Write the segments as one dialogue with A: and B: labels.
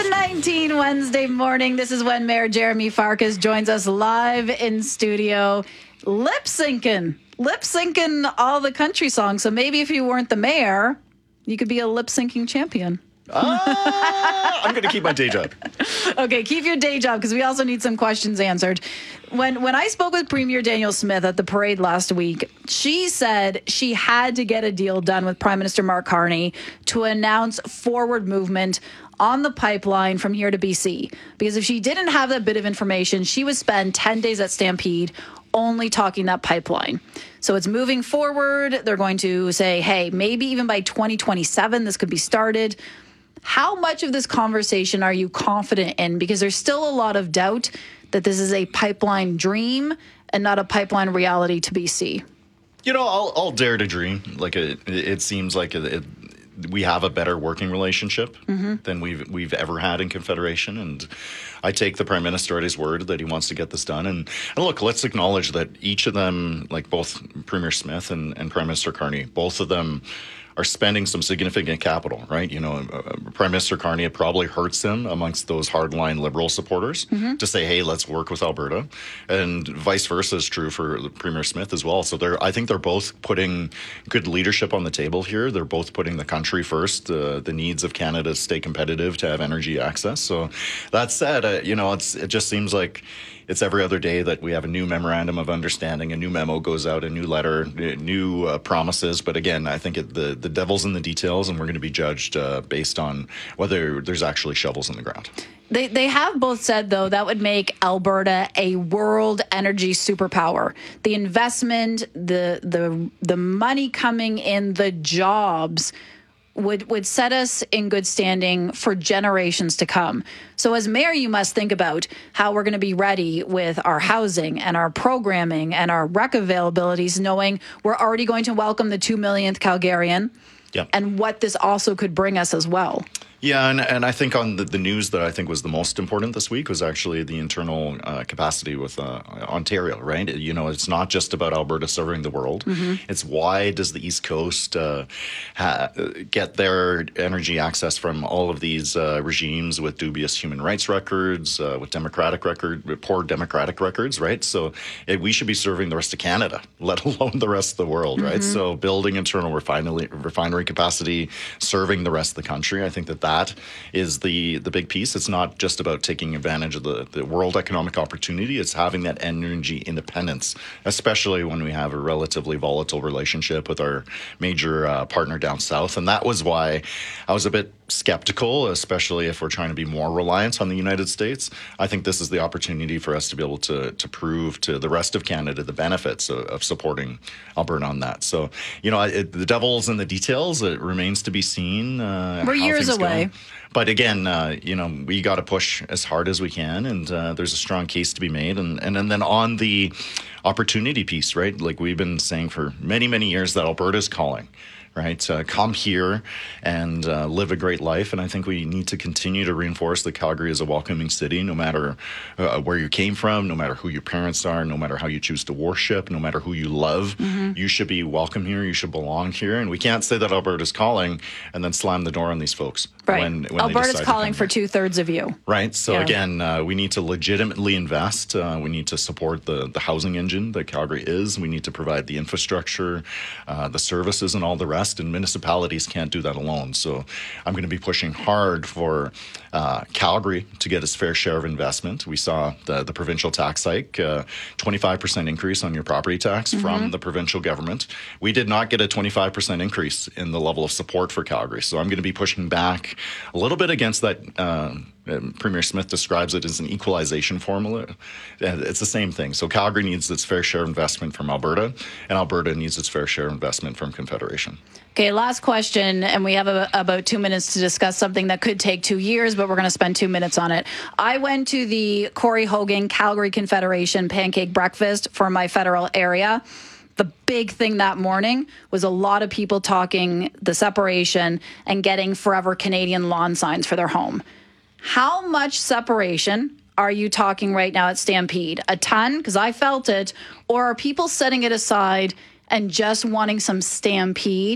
A: 7:19 Wednesday morning. This is when Mayor Jeremy Farkas joins us live in studio, lip syncing all the country songs. So maybe if you weren't the mayor, you could be a lip syncing champion.
B: I'm going to keep my day job.
A: Okay, keep your day job because we also need some questions answered. When I spoke with Premier Danielle Smith at the parade last week, she said she had to get a deal done with Prime Minister Mark Carney to announce forward movement on the pipeline from here to BC. Because if she didn't have that bit of information, she would spend 10 days at Stampede only talking that pipeline. So it's moving forward. They're going to say, hey, maybe even by 2027, this could be started. How much of this conversation are you confident in? Because there's still a lot of doubt that this is a pipeline dream and not a pipeline reality to BC.
B: You know, I'll dare to dream. Like it seems like we have a better working relationship than we've ever had in Confederation, and I take the Prime Minister at his word that he wants to get this done. And look, let's acknowledge that each of them, like both Premier Smith and Prime Minister Carney, both of them are spending some significant capital, right? You know, Prime Minister Carney, it probably hurts him amongst those hardline Liberal supporters to say, hey, let's work with Alberta. And vice versa is true for Premier Smith as well. So I think they're both putting good leadership on the table here. They're both putting the country first, the needs of Canada to stay competitive, to have energy access. So that said, you know, it just seems like it's every other day that we have a new memorandum of understanding, a new memo goes out, a new letter, new promises. But again, I think the devil's in the details, and we're going to be judged based on whether there's actually shovels in the ground.
A: They have both said, though, that would make Alberta a world energy superpower. The investment, the money coming in, the jobs would set us in good standing for generations to come. So as mayor, you must think about how we're going to be ready with our housing and our programming and our rec availabilities, knowing we're already going to welcome the 2 millionth Calgarian and what this also could bring us as well.
B: Yeah, and I think on the news that I think was the most important this week was actually the internal capacity with Ontario, right? You know, it's not just about Alberta serving the world. It's why does the East Coast get their energy access from all of these regimes with dubious human rights records, with poor democratic records, right? So we should be serving the rest of Canada, let alone the rest of the world, right? So building internal refinery capacity, serving the rest of the country, I think that is the big piece. It's not just about taking advantage of the world economic opportunity. It's having that energy independence, especially when we have a relatively volatile relationship with our major partner down south. And that was why I was a bit skeptical, especially if we're trying to be more reliant on the United States. I think this is the opportunity for us to be able to prove to the rest of Canada the benefits of supporting Alberta on that. So, you know, the devil's in the details. It remains to be seen.
A: We're years away.
B: But again, you know, we got to push as hard as we can, and there's a strong case to be made. And then on the opportunity piece, right? Like we've been saying for many, many years that Alberta's calling. Right? Come here and live a great life. And I think we need to continue to reinforce that Calgary is a welcoming city, no matter where you came from, no matter who your parents are, no matter how you choose to worship, no matter who you love. You should be welcome here. You should belong here. And we can't say that Alberta's calling and then slam the door on these folks.
A: Right.
B: When
A: Alberta's calling for 2/3 of you.
B: Right. So again, we need to legitimately invest. We need to support the housing engine that Calgary is. We need to provide the infrastructure, the services, and all the rest. And municipalities can't do that alone. So I'm going to be pushing hard for Calgary to get its fair share of investment. We saw the provincial tax hike, 25% increase on your property tax from the provincial government. We did not get a 25% increase in the level of support for Calgary. So I'm going to be pushing back a little bit against that. Premier Smith describes it as an equalization formula. It's the same thing. So Calgary needs its fair share of investment from Alberta, and Alberta needs its fair share of investment from Confederation.
A: Okay, last question, and we have about 2 minutes to discuss something that could take 2 years, but we're going to spend 2 minutes on it. I went to the Corey Hogan Calgary Confederation pancake breakfast for my federal area. The big thing that morning was a lot of people talking the separation and getting Forever Canadian lawn signs for their home. How much separation are you talking right now at Stampede? A ton? Because I felt it. Or are people setting it aside and just wanting some Stampede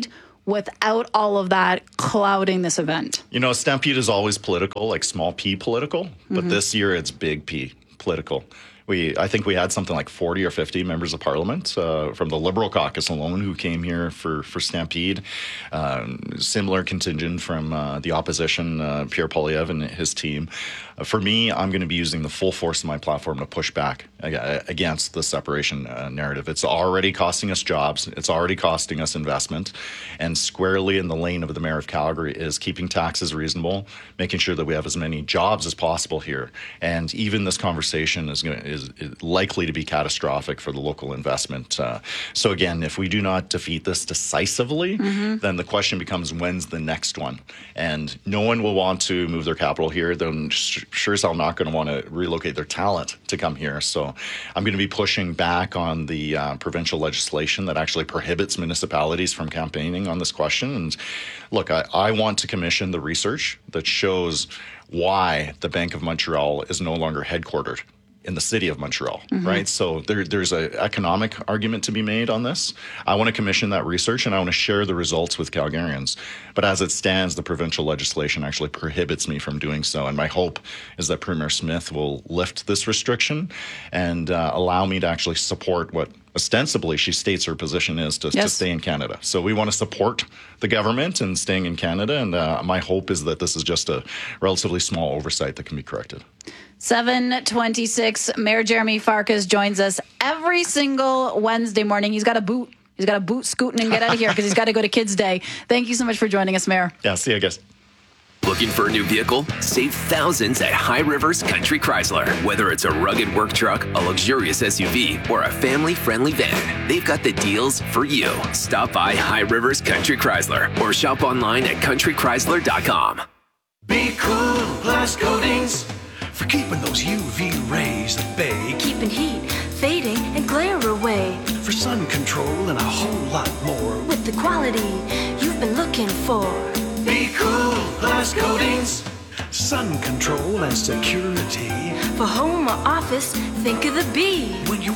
A: without all of that clouding this event?
B: You know, Stampede is always political, like small p political, but this year it's big P political. I think we had something like 40 or 50 members of parliament from the Liberal caucus alone who came here for Stampede. Similar contingent from the opposition, Pierre Poilievre and his team. For me, I'm going to be using the full force of my platform to push back against the separation narrative. It's already costing us jobs. It's already costing us investment. And squarely in the lane of the Mayor of Calgary is keeping taxes reasonable, making sure that we have as many jobs as possible here. And even this conversation is likely to be catastrophic for the local investment. So again, if we do not defeat this decisively, then the question becomes, when's the next one? And no one will want to move their capital here. Then sure as hell not going to want to relocate their talent to come here. So I'm going to be pushing back on the provincial legislation that actually prohibits municipalities from campaigning on this question. And look, I want to commission the research that shows why the Bank of Montreal is no longer headquartered in the city of Montreal, right? So there's an economic argument to be made on this. I want to commission that research and I want to share the results with Calgarians. But as it stands, the provincial legislation actually prohibits me from doing so. And my hope is that Premier Smith will lift this restriction and allow me to actually support what ostensibly she states her position is to stay in Canada. So we want to support the government in staying in Canada. And my hope is that this is just a relatively small oversight that can be corrected.
A: 7:26. Mayor Jeremy Farkas joins us every single Wednesday morning. He's got a boot scooting and get out of here because he's got to go to Kids Day. Thank you so much for joining us, Mayor.
B: Yeah, see you guys.
C: Looking for a new vehicle? Save thousands at High Rivers Country Chrysler. Whether it's a rugged work truck, a luxurious SUV, or a family-friendly van, they've got the deals for you. Stop by High Rivers Country Chrysler or shop online at countrychrysler.com.
D: Be cool, glass coatings, for keeping those UV rays at bay.
E: Keeping heat, fading, and glare away.
D: For sun control and a whole lot more.
E: With the quality you've been looking for.
D: Be cool, glass coatings, sun control and security.
E: For home or office, think of the B.
D: When you